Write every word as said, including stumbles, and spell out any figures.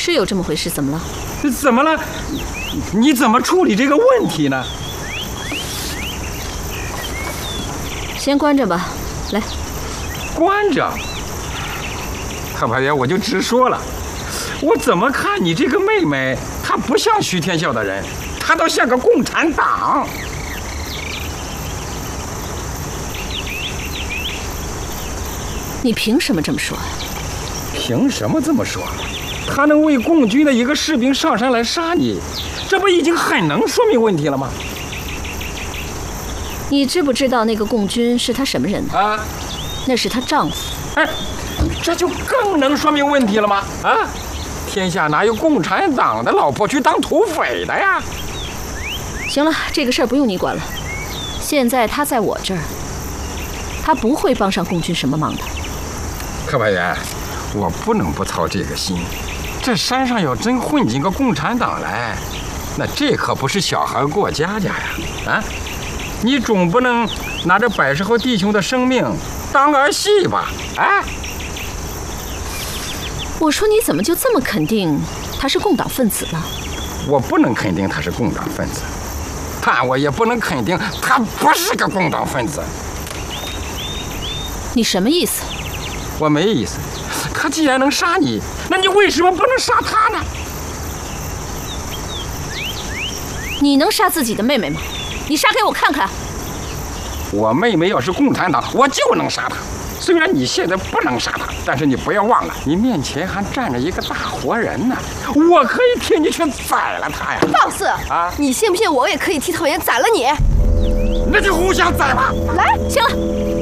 是有这么回事，怎么了？ 怎么了？你怎么处理这个问题呢？ 先关着吧，来。 关着。特派员，我就直说了，我怎么看你这个妹妹，她不像徐天笑的人，她倒像个共产党。 你凭什么这么说？ 凭什么这么说？他能为共军的一个士兵上山来杀你，这不已经很能说明问题了吗？ 你知不知道那个共军是她什么人呢？ 啊， 那是她丈夫。 哎，这就更能说明问题了吗？啊，天下哪有共产党的老婆去当土匪的呀？ 行了，这个事儿不用你管了。现在他在我这儿，他不会帮上共军什么忙的。 特派员，我不能不操这个心。这山上要真混进个共产党来，那这可不是小孩过家家呀！啊，你总不能拿着百十号弟兄的生命当儿戏吧？哎， 我说你怎么就这么肯定他是共党分子了？ 我不能肯定他是共党分子，但我也不能肯定他不是个共党分子。 你什么意思？ 我没意思。他既然能杀你，那你为什么不能杀他呢？ 你能杀自己的妹妹吗？你杀给我看看。 我妹妹要是共产党，我就能杀她。虽然你现在不能杀她，但是你不要忘了，你面前还站着一个大活人呢，我可以替你去宰了他呀！ 放肆啊！ 你信不信我也可以替特派员宰了你？ 那就互相宰吧。 来， 行了。